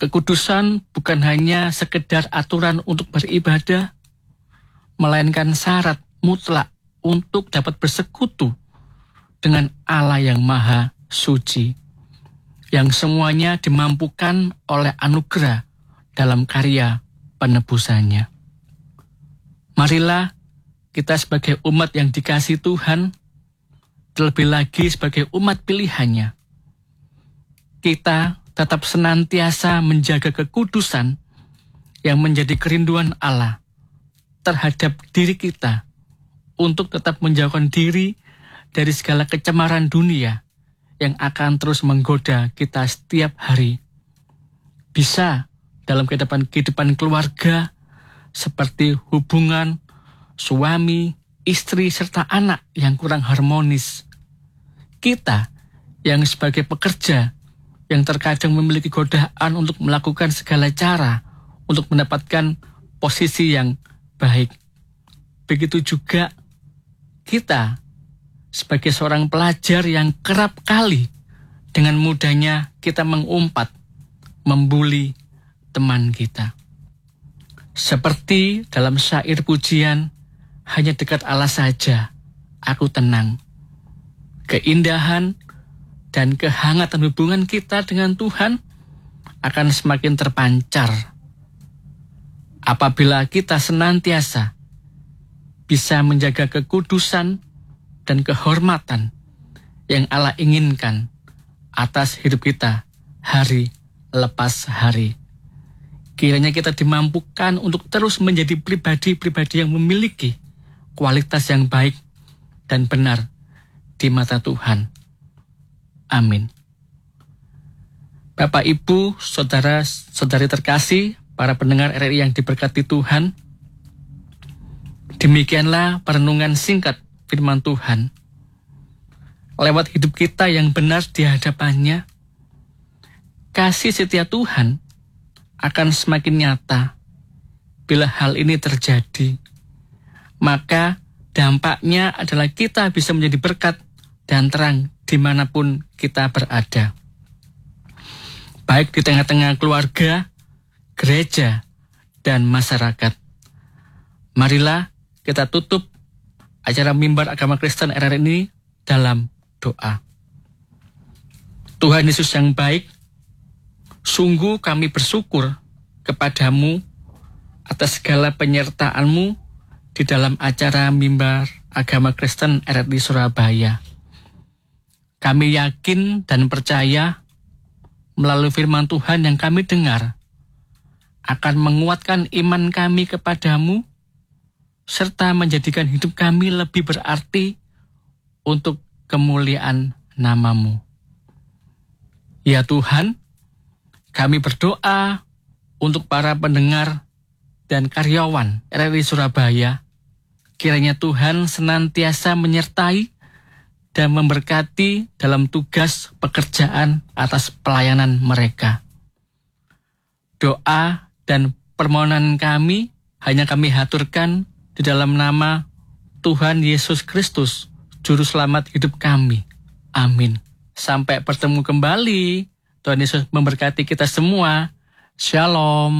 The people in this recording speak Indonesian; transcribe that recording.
Kekudusan bukan hanya sekedar aturan untuk beribadah, melainkan syarat mutlak untuk dapat bersekutu dengan Allah yang Maha Suci, yang semuanya dimampukan oleh anugerah dalam karya penebusannya. Marilah kita sebagai umat yang dikasihi Tuhan, terlebih lagi sebagai umat pilihannya, kita tetap senantiasa menjaga kekudusan yang menjadi kerinduan Allah terhadap diri kita, untuk tetap menjauhkan diri dari segala kecemaran dunia yang akan terus menggoda kita setiap hari. Bisa dalam kehidupan keluarga, seperti hubungan suami, istri, serta anak yang kurang harmonis. Kita yang sebagai pekerja, yang terkadang memiliki godaan untuk melakukan segala cara untuk mendapatkan posisi yang baik. Begitu juga kita sebagai seorang pelajar yang kerap kali dengan mudahnya kita mengumpat, membuli teman kita. Seperti dalam syair pujian, hanya dekat Allah saja aku tenang. Keindahan dan kehangatan hubungan kita dengan Tuhan akan semakin terpancar apabila kita senantiasa bisa menjaga kekudusan dan kehormatan yang Allah inginkan atas hidup kita hari lepas hari. Kiranya kita dimampukan untuk terus menjadi pribadi-pribadi yang memiliki kualitas yang baik dan benar di mata Tuhan. Amin. Bapak, Ibu, saudara-saudari terkasih, para pendengar RRI yang diberkati Tuhan, demikianlah perenungan singkat firman Tuhan. Lewat hidup kita yang benar di hadapannya, kasih setia Tuhan akan semakin nyata. Bila hal ini terjadi, maka dampaknya adalah kita bisa menjadi berkat dan terang dimanapun kita berada. Baik di tengah-tengah keluarga, gereja, dan masyarakat. Marilah kita tutup acara Mimbar Agama Kristen RRI ini dalam doa. Tuhan Yesus yang baik, sungguh kami bersyukur kepadamu atas segala penyertaan-Mu di dalam acara Mimbar Agama Kristen RRI Surabaya. Kami yakin dan percaya melalui firman Tuhan yang kami dengar akan menguatkan iman kami kepadamu, serta menjadikan hidup kami lebih berarti untuk kemuliaan nama-Mu. Ya Tuhan, kami berdoa untuk para pendengar dan karyawan RRI Surabaya, kiranya Tuhan senantiasa menyertai dan memberkati dalam tugas pekerjaan atas pelayanan mereka. Doa dan permohonan kami hanya kami haturkan di dalam nama Tuhan Yesus Kristus, Juru Selamat hidup kami. Amin. Sampai bertemu kembali. Tuhan Yesus memberkati kita semua. Shalom.